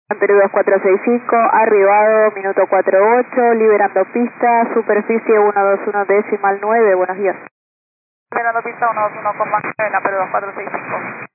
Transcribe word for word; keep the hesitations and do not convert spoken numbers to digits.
Perú dos cuatro seis cinco, arribado, minuto cuatro ocho, liberando pista, superficie ciento veintiuno decimal nueve, buenos días. Liberando pista ciento veintiuno, con Perú dos cuatro seis cinco.